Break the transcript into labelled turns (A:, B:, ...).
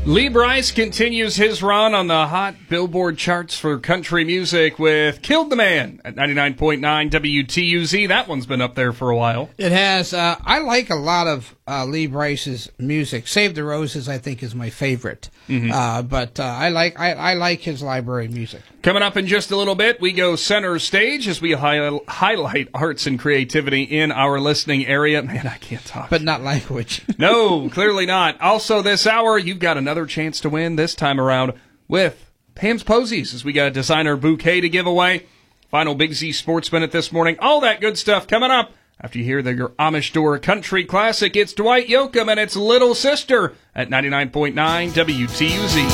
A: Lee Brice continues his run on the hot Billboard charts for country music with Killed the Man at 99.9 WTUZ. That one's been up there for a while.
B: It has. I like a lot of Lee Brice's music. Save the Roses, I think, is my favorite. But I like his library music.
A: Coming up in just a little bit, we go center stage as we highlight arts and creativity in our listening area. Man, I can't talk.
B: But not language.
A: No, clearly not. Also this hour, you've got another chance to win this time around with Pam's Posies as we got a designer bouquet to give away. Final Big Z Sports Minute this morning. All that good stuff coming up after you hear your Amish Door country classic. It's Dwight Yoakam and it's Little Sister at 99.9 WTUZ.